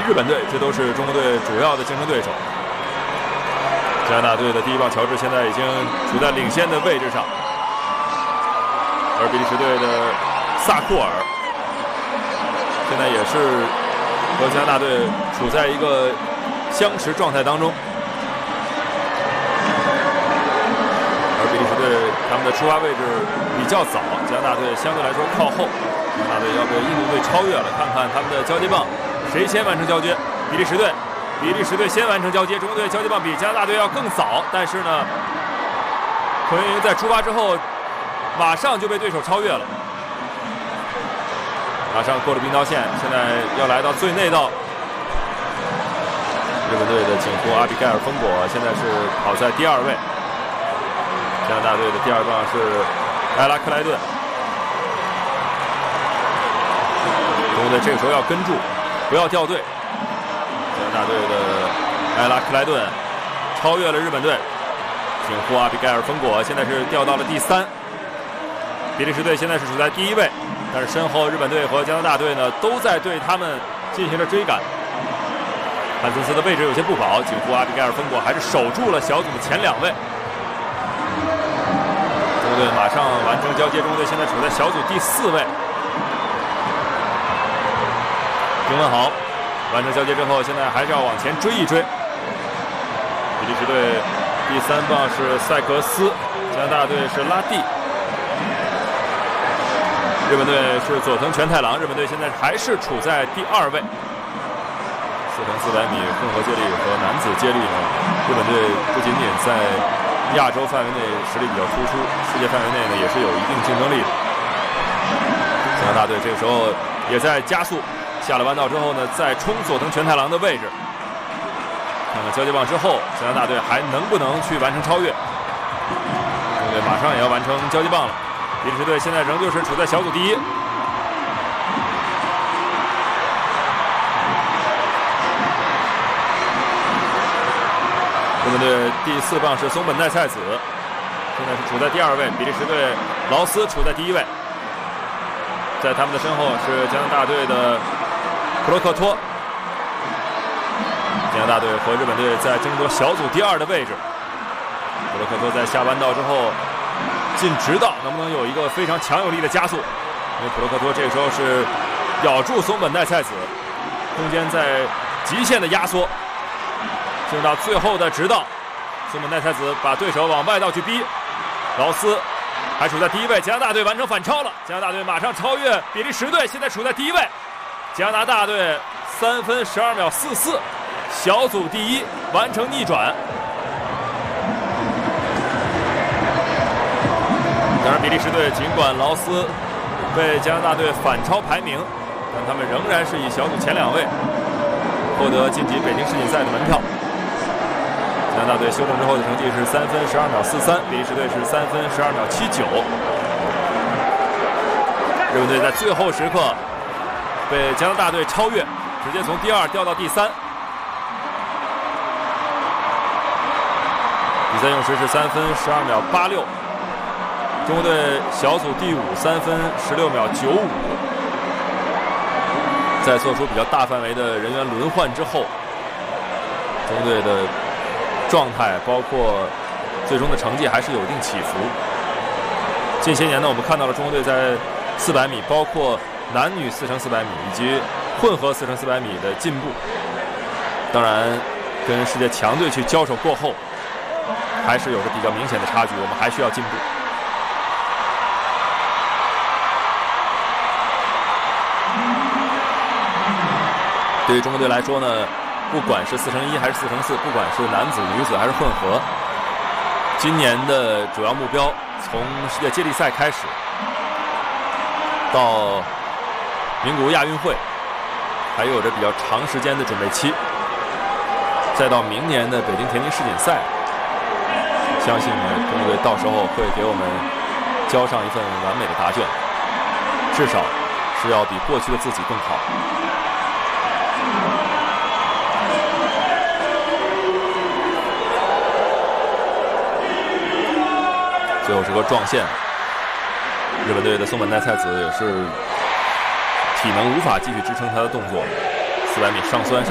日本队，这都是中国队主要的竞争对手。加拿大队的第一棒乔治现在已经处在领先的位置上，而比利时队的萨库尔现在也是和加拿大队处在一个相持状态当中。而比利时队他们的出发位置比较早，加拿大队相对来说靠后。加拿大队要被印度队超越了，看看他们的交接棒谁先完成交接。比利时队先完成交接，中国队交接棒比加拿大队要更早，但是呢，孔云在出发之后马上就被对手超越了，马上过了冰刀线，现在要来到最内道。日本队的警护阿比盖尔·丰果现在是跑在第2位，加拿大队的第2棒是埃拉克莱顿。中国队这个时候要跟住，不要掉队。加拿大队的埃拉克莱顿超越了日本队，警护阿比盖尔·丰果现在是掉到了第3。比利时队现在是处在第1位，但是身后日本队和加拿大队呢都在对他们进行着追赶。汉森斯的位置有些不保，警护阿比盖尔·丰果还是守住了小组的前2位。中国队马上完成交接，中国队现在处在小组第4位。丁文豪完成交接之后，现在还是要往前追一追。比利时队第3棒是塞格斯，加拿大队是拉蒂，日本队是佐藤全太郎。日本队现在还是处在第2位。4x400米混合接力和男子接力呢，日本队不仅仅在亚洲范围内实力比较突出，世界范围内呢也是有一定竞争力的。加拿大队这个时候也在加速。下了弯道之后呢，再冲佐藤全太郎的位置，看看交接棒之后，加拿大队还能不能去完成超越？中国队马上也要完成交接棒了。比利时队现在仍旧是处在小组第1。日本队第4棒是松本奈菜子，现在是处在第2位。比利时队劳斯处在第1位，在他们的身后是加拿大队的普洛克托。加拿大队和日本队在争夺小组第2的位置。普洛克托在下弯道之后进直道，能不能有一个非常强有力的加速？因为普洛克托这个时候是咬住松本奈菜子，空间在极限的压缩，进入到最后的直道，松本奈菜子把对手往外道去逼。劳斯还处在第1位，加拿大队完成反超了，加拿大队马上超越比利时队，现在处在第1位。加拿大队3分12秒44，小组第1，完成逆转。当然，比利时队尽管劳斯被加拿大队反超排名，但他们仍然是以小组前2位获得晋级北京世锦赛的门票。加拿大队修正之后的成绩是3分12秒43，比利时队是3分12秒79。日本队在最后时刻被加拿大队超越，直接从第2掉到第3。比赛用时是3分12秒86。中国队小组第5，3分16秒95。在做出比较大范围的人员轮换之后，中国队的状态包括最终的成绩还是有一定起伏。近些年呢，我们看到了中国队在400米，包括男女4x400米以及混合4x400米的进步。当然，跟世界强队去交手过后，还是有着比较明显的差距，我们还需要进步。对于中国队来说呢，不管是4x1还是4x4，不管是男子、女子还是混合，今年的主要目标从世界接力赛开始，到名古屋亚运会，还有着比较长时间的准备期，再到明年的北京田径世锦赛，相信呢，中国队到时候会给我们交上一份完美的答卷，至少是要比过去的自己更好。最后是个撞线，日本队的松本奈菜子也是体能无法继续支撑他的动作，400米上酸上